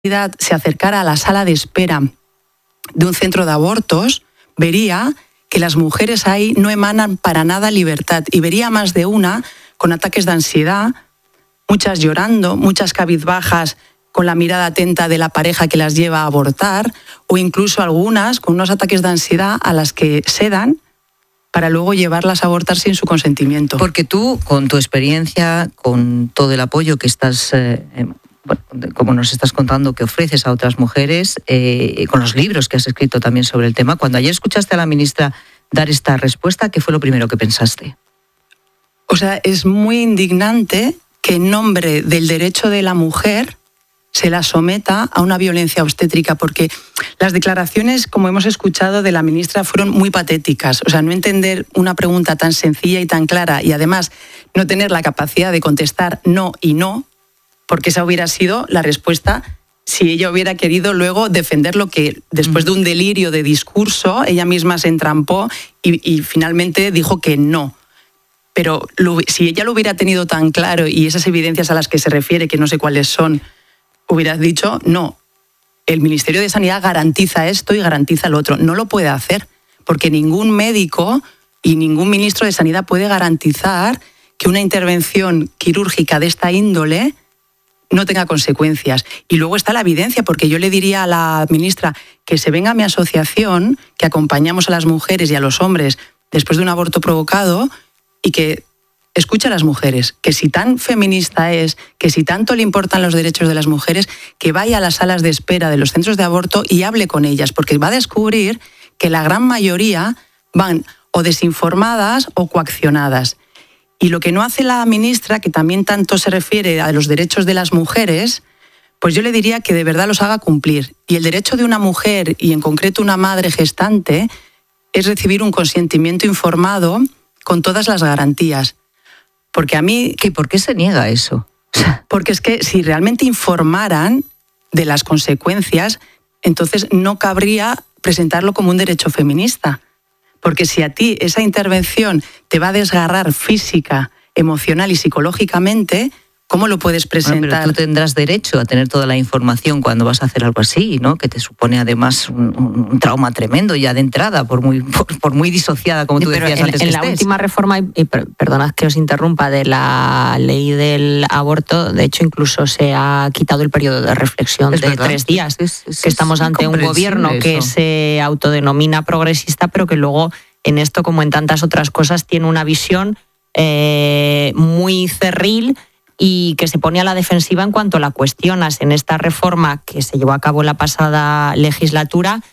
se acercara a la sala de espera de un centro de abortos, vería que las mujeres ahí no emanan para nada libertad, y vería más de una con ataques de ansiedad, muchas llorando, muchas cabizbajas con la mirada atenta de la pareja que las lleva a abortar, o incluso algunas con unos ataques de ansiedad a las que sedan para luego llevarlas a abortar sin su consentimiento. Porque tú, con tu experiencia, con todo el apoyo que estás, como nos estás contando, que ofreces a otras mujeres, con los libros que has escrito también sobre el tema, cuando ayer escuchaste a la ministra dar esta respuesta, ¿qué fue lo primero que pensaste? O sea, es muy indignante que en nombre del derecho de la mujer se la someta a una violencia obstétrica, porque las declaraciones, como hemos escuchado, de la ministra fueron muy patéticas. O sea, no entender una pregunta tan sencilla y tan clara, y además no tener la capacidad de contestar no y no, porque esa hubiera sido la respuesta si ella hubiera querido luego defender lo que, después de un delirio de discurso, ella misma se entrampó y finalmente dijo que no. Pero si ella lo hubiera tenido tan claro, y esas evidencias a las que se refiere, que no sé cuáles son, hubieras dicho, no, el Ministerio de Sanidad garantiza esto y garantiza lo otro. No lo puede hacer, porque ningún médico y ningún ministro de Sanidad puede garantizar que una intervención quirúrgica de esta índole no tenga consecuencias. Y luego está la evidencia, porque yo le diría a la ministra que se venga a mi asociación, que acompañamos a las mujeres y a los hombres después de un aborto provocado, y que escucha a las mujeres, que si tan feminista es, que si tanto le importan los derechos de las mujeres, que vaya a las salas de espera de los centros de aborto y hable con ellas, porque va a descubrir que la gran mayoría van o desinformadas o coaccionadas. Y lo que no hace la ministra, que también tanto se refiere a los derechos de las mujeres, pues yo le diría que de verdad los haga cumplir. Y el derecho de una mujer, y en concreto una madre gestante, es recibir un consentimiento informado con todas las garantías. Porque a mí... ¿Por qué se niega eso? Porque es que si realmente informaran de las consecuencias, entonces no cabría presentarlo como un derecho feminista. Porque si a ti esa intervención te va a desgarrar física, emocional y psicológicamente, ¿cómo lo puedes presentar? Bueno, pero tú tendrás derecho a tener toda la información cuando vas a hacer algo así, ¿no? Que te supone además un trauma tremendo ya de entrada, por muy disociada, como tú decías antes que estés. En la última reforma, y perdonad que os interrumpa, de la ley del aborto, de hecho incluso se ha quitado el periodo de reflexión de 3 días. Que estamos ante un gobierno que se autodenomina progresista, pero que luego en esto, como en tantas otras cosas, tiene una visión muy cerril y que se pone a la defensiva en cuanto la cuestionas. En esta reforma que se llevó a cabo la pasada legislatura,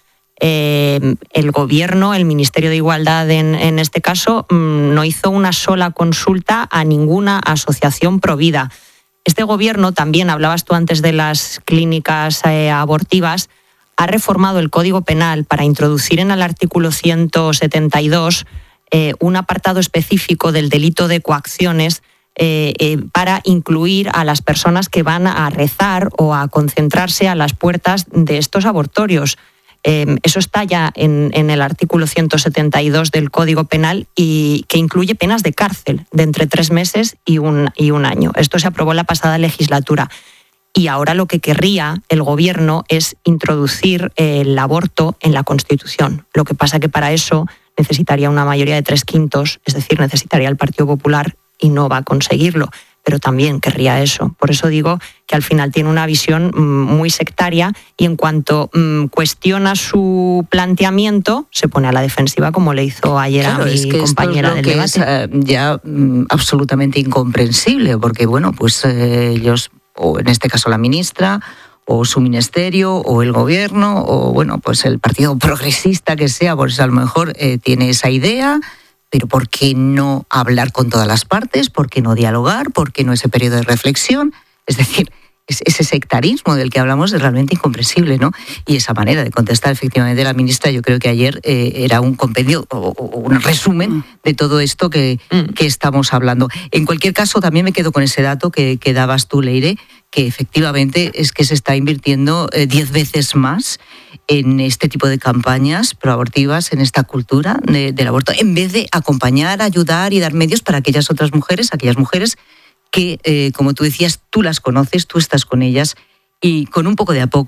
el Gobierno, el Ministerio de Igualdad en este caso, no hizo una sola consulta a ninguna asociación provida. Este Gobierno, también hablabas tú antes de las clínicas abortivas, ha reformado el Código Penal para introducir en el artículo 172 un apartado específico del delito de coacciones para incluir a las personas que van a rezar o a concentrarse a las puertas de estos abortorios. Eso está ya en el artículo 172 del Código Penal, y que incluye penas de cárcel de entre 3 meses y un año. Esto se aprobó en la pasada legislatura. Y ahora lo que querría el Gobierno es introducir el aborto en la Constitución. Lo que pasa que para eso necesitaría una mayoría de 3/5, es decir, necesitaría el Partido Popular, y no va a conseguirlo, pero también querría eso. Por eso digo que al final tiene una visión muy sectaria, y en cuanto cuestiona su planteamiento, se pone a la defensiva, como le hizo ayer a mi compañera del debate. Es ya absolutamente incomprensible, porque bueno, pues ellos, o en este caso la ministra, o su ministerio, o el Gobierno, o bueno, pues el partido progresista que sea, pues a lo mejor tiene esa idea. Pero ¿por qué no hablar con todas las partes? ¿Por qué no dialogar? ¿Por qué no ese periodo de reflexión? Es decir, ese sectarismo del que hablamos es realmente incomprensible, ¿no? Y esa manera de contestar efectivamente la ministra, yo creo que ayer era un compendio o un resumen de todo esto que estamos hablando. En cualquier caso, también me quedo con ese dato que dabas tú, Leire, que efectivamente es que se está invirtiendo 10 veces más en este tipo de campañas proabortivas, en esta cultura del aborto, en vez de acompañar, ayudar y dar medios para aquellas otras mujeres, aquellas mujeres que, como tú decías, tú las conoces, tú estás con ellas y con un poco de